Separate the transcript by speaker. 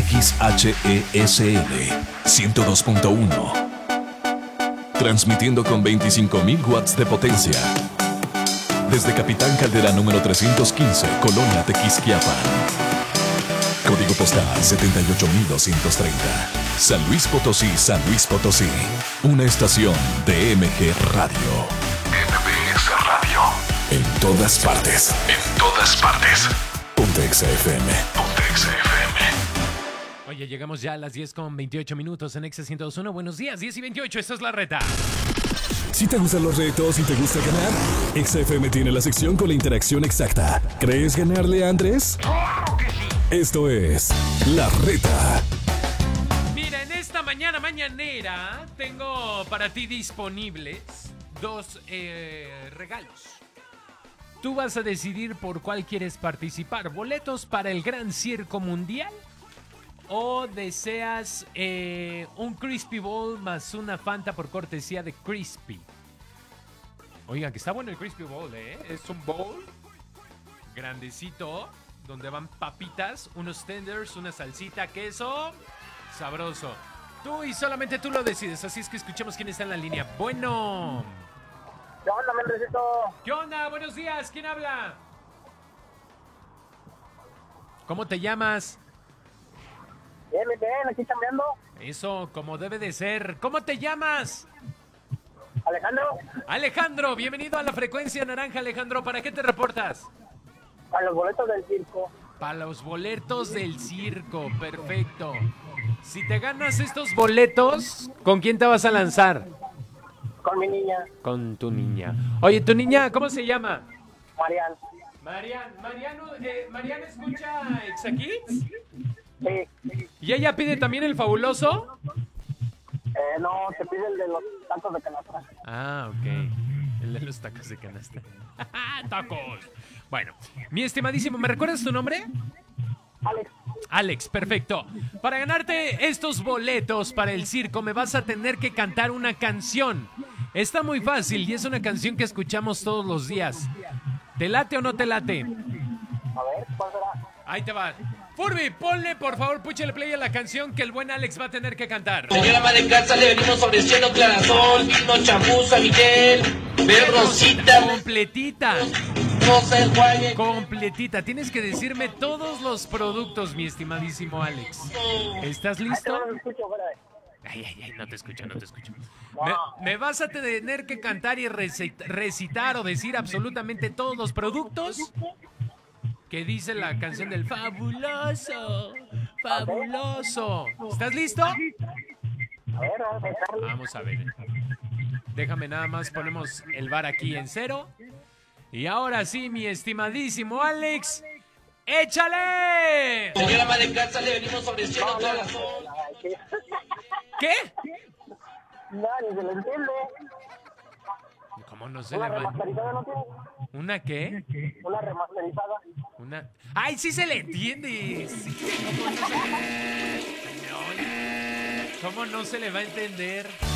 Speaker 1: XHESL 102.1. Transmitiendo con 25.000 watts de potencia. Desde Capitán Caldera número 315, Colonia Tequisquiapan. Código postal 78230. San Luis Potosí, San Luis Potosí. Una estación de MG Radio. MBS Radio. En todas partes. En todas partes. Ponte XFM. Ponte XFM.
Speaker 2: Oye, llegamos ya a las 10:28 en Exa 102.1. Buenos días, 10:28, esta es la reta.
Speaker 1: Si te gustan los retos y te gusta ganar, XFM tiene la sección con la interacción exacta. ¿Crees ganarle a Andrés? ¡Claro que sí! Esto es La Reta.
Speaker 2: Mira, en esta mañanera tengo para ti disponibles dos regalos. Tú vas a decidir por cuál quieres participar. ¿Boletos para el Gran Circo Mundial? ¿O deseas un Crispy Bowl más una Fanta por cortesía de Crispy? Oigan, que está bueno el Crispy Bowl, ¿eh? Es un bowl grandecito donde van papitas, unos tenders, una salsita, queso, sabroso. Tú y solamente tú lo decides, así es que escuchemos quién está en la línea. Bueno.
Speaker 3: ¿Qué onda, Mendrecito?
Speaker 2: ¿Qué onda? Buenos días, ¿quién habla? ¿Cómo te llamas?
Speaker 3: Bien, aquí chambeando.
Speaker 2: Eso, como debe de ser. ¿Cómo te llamas?
Speaker 3: Alejandro,
Speaker 2: Alejandro, bienvenido a la frecuencia naranja, Alejandro. ¿Para qué te reportas?
Speaker 3: a los boletos del circo.
Speaker 2: Para los boletos del circo, perfecto. Si te ganas estos boletos, ¿con quién te vas a lanzar?
Speaker 3: Con mi niña,
Speaker 2: Con tu niña. Oye, ¿tu niña cómo se llama?
Speaker 3: Marian.
Speaker 2: ¿Mariano escucha Exa Kids?
Speaker 3: Sí.
Speaker 2: ¿Y ella pide también el fabuloso?
Speaker 3: No, te pide el de los tacos de canasta.
Speaker 2: Ah, ok. El de los tacos de canasta. ¡Tacos! Bueno, mi estimadísimo, ¿me recuerdas tu nombre?
Speaker 3: Alex,
Speaker 2: Alex, perfecto. Para ganarte estos boletos para el circo me vas a tener que cantar una canción. Está muy fácil y es una canción que escuchamos todos los días. ¿Te late o no te late?
Speaker 3: a ver, ¿cuál será?
Speaker 2: Ahí te va. Furby, ponle, por favor, púchale play a la canción que el buen Alex va a tener que cantar.
Speaker 4: Señora ama de casa, le venimos ofreciendo clarasol, vino, champús, San Miguel, ver Rosita,
Speaker 2: Completita.
Speaker 4: no se enjuague.
Speaker 2: Completita. Tienes que decirme todos los productos, mi estimadísimo Alex. ¿Estás listo?
Speaker 3: No lo escucho, espérame.
Speaker 2: Ay, no te escucho. Me vas a tener que cantar y recitar o decir absolutamente todos los productos que dice la canción del fabuloso. ¿Estás listo?
Speaker 3: A ver, vamos a dejarlo.
Speaker 2: Vamos a ver. Déjame nada más, ponemos el bar aquí en 0. Y ahora sí, mi estimadísimo Alex, ¡échale!
Speaker 4: Señora ama de casa, le venimos ofreciendo clarasol.
Speaker 2: ¿Qué?
Speaker 3: No, ni se lo entiende.
Speaker 2: ¿Cómo no se
Speaker 3: Una
Speaker 2: le va?
Speaker 3: remasterizada no tiene.
Speaker 2: ¿Una qué?
Speaker 3: Una remasterizada.
Speaker 2: Una... ¡Ay, sí se le entiende! Sí, ¿cómo no se le va a entender?